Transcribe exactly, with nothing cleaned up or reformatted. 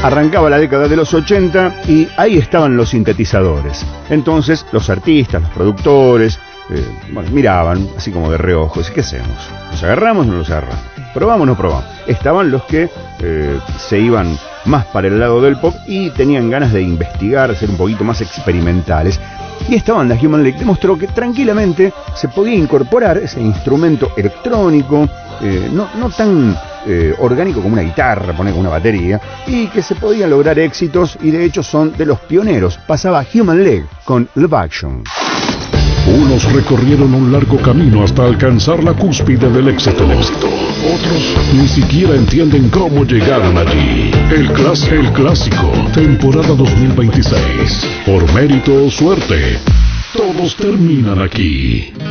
Arrancaba la década de los ochenta y ahí estaban los sintetizadores. Entonces los artistas, los productores, eh, bueno, miraban así como de reojo. ¿Qué hacemos? ¿Los agarramos o no los agarramos? ¿Probamos o no probamos? Estaban los que eh, se iban más para el lado del pop y tenían ganas de investigar, ser un poquito más experimentales. Y esta banda, Human League, demostró que tranquilamente se podía incorporar ese instrumento electrónico, eh, no, no tan eh, orgánico como una guitarra, poner como una batería, y que se podían lograr éxitos, y de hecho son de los pioneros. Pasaba Human League con Love Action. Unos recorrieron un largo camino hasta alcanzar la cúspide del éxito. Otros ni siquiera entienden cómo llegaron allí. El, clas- el clásico, temporada dos mil veintiséis. Por mérito o suerte, todos terminan aquí.